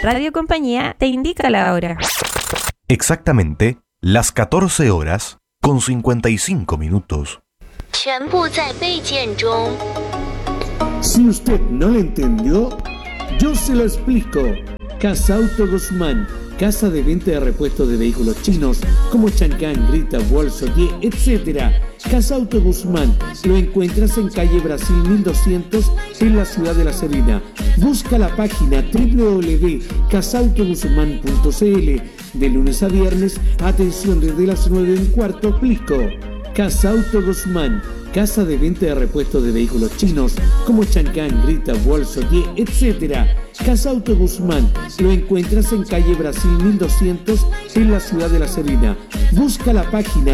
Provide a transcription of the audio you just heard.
Radio Compañía te indica la hora. Exactamente las 14 horas con 55 minutos. 全部在备件中。 Si usted no lo entendió, yo se lo explico. Casa Auto Guzmán, casa de venta de repuestos de vehículos chinos como Chancan, Grita, Bolso, etc. Casa Auto Guzmán, lo encuentras en calle Brasil 1200 en la ciudad de La Serena. Busca la página www.casautoguzmán.cl. De lunes a viernes, atención desde las 9:15, explico. Casa Auto Guzmán, casa de venta de repuestos de vehículos chinos como Chancan, Grita, Bolso, etc. Casa Auto Guzmán, lo encuentras en calle Brasil 1200 en la ciudad de La Serena. Busca la página